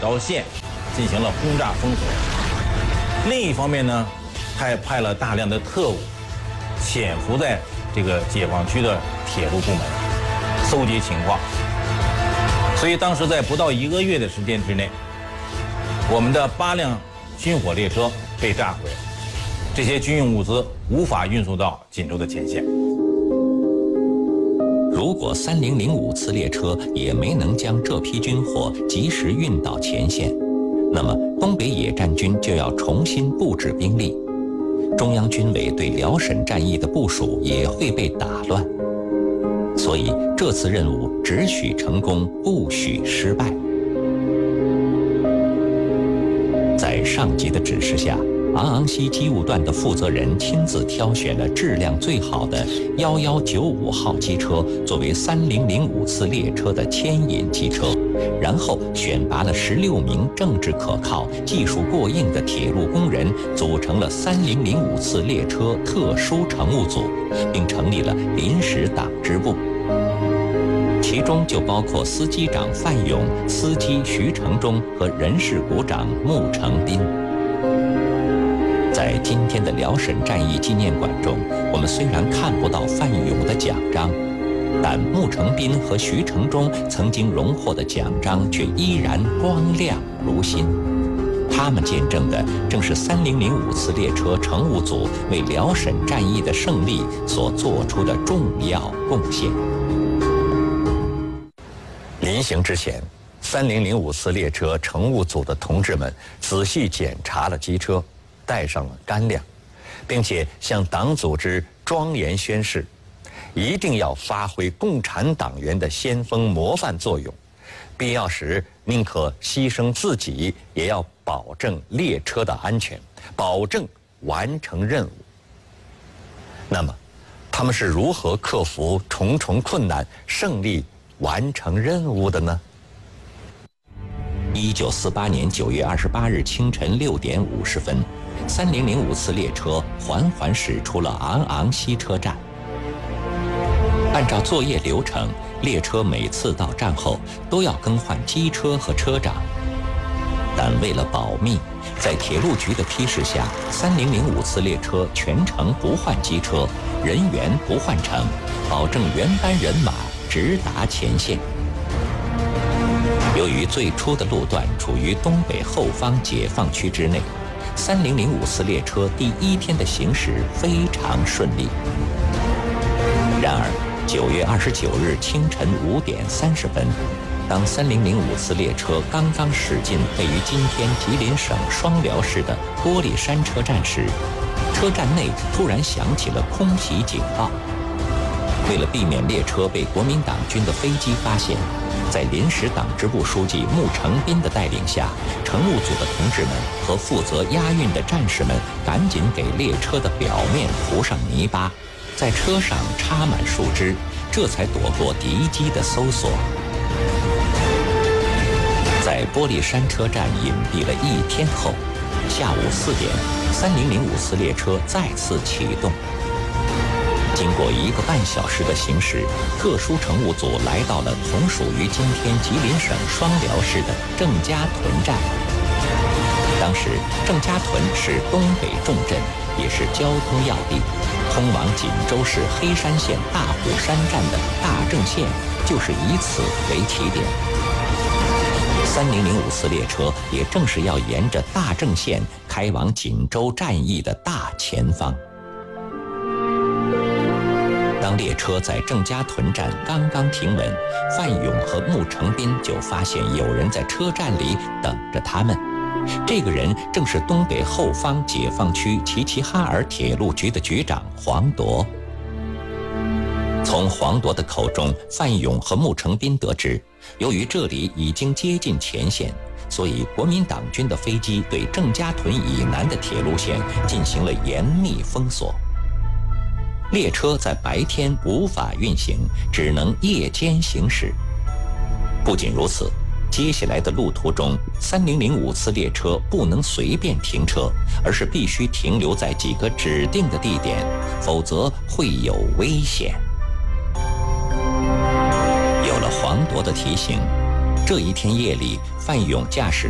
道线进行了轰炸封锁。另一方面呢，他也派了大量的特务潜伏在这个解放区的铁路部门，搜集情况。所以当时在不到1个月的时间之内，我们的8辆军火列车被炸毁，这些军用物资无法运送到锦州的前线。 如果3005次列车也没能将这批军火及时运到前线，那么东北野战军就要重新布置兵力，中央军委对辽沈战役的部署也会被打乱。所以这次任务只许成功，不许失败。在上级的指示下，昂昂西机务段的负责人亲自挑选了质量最好的1195号机车作为3005次列车的牵引机车，然后选拔了16名政治可靠、技术过硬的铁路工人，组成了3005次列车特殊乘务组，并成立了临时党支部。其中就包括司机长范勇、司机徐承忠和人事股长穆成斌。在今天的辽沈战役纪念馆中，我们虽然看不到范勇的奖章，但穆成斌和徐承忠曾经荣获的奖章却依然光亮如新。他们见证的正是3005次列车乘务组为辽沈战役的胜利所做出的重要贡献。临行之前，3005次列车乘务组的同志们仔细检查了机车，带上了干粮，并且向党组织庄严宣誓，一定要发挥共产党员的先锋模范作用，必要时宁可牺牲自己，也要保证列车的安全，保证完成任务。那么，他们是如何克服重重困难，胜利完成任务的呢？1948年9月28日清晨6点50分，3005次列车缓缓驶出了昂昂西车站。按照作业流程，列车每次到站后都要更换机车和车长，但为了保密，在铁路局的批示下，3005次列车全程不换机车，人员不换乘，保证原班人马直达前线。由于最初的路段处于东北后方解放区之内，3005次列车第1天的行驶非常顺利。然而9月29日清晨5点30分，当3005次列车刚刚驶进位于今天吉林省双辽市的玻璃山车站时，车站内突然响起了空袭警报。为了避免列车被国民党军的飞机发现，在临时党支部书记穆成斌的带领下，乘务组的同志们和负责押运的战士们赶紧给列车的表面涂上泥巴，在车上插满树枝，这才躲过敌机的搜索。在玻璃山车站隐蔽了1天后，下午4点，3005次列车再次启动。经过1个半小时的行驶，特殊乘务组来到了同属于今天吉林省双辽市的郑家屯站。当时郑家屯是东北重镇，也是交通要地，通往锦州市黑山县大虎山站的大郑线就是以此为起点。3005次列车也正是要沿着大郑线开往锦州战役的大前方。当列车在郑家屯站刚刚停稳，范勇和穆成斌就发现有人在车站里等着他们。这个人正是东北后方解放区齐齐哈尔铁路局的局长黄铎。从黄铎的口中，范勇和穆成斌得知，由于这里已经接近前线，所以国民党军的飞机对郑家屯以南的铁路线进行了严密封锁。列车在白天无法运行，只能夜间行驶。不仅如此，接下来的路途中，3005次列车不能随便停车，而是必须停留在几个指定的地点，否则会有危险。有了黄铎的提醒，这一天夜里，范勇驾驶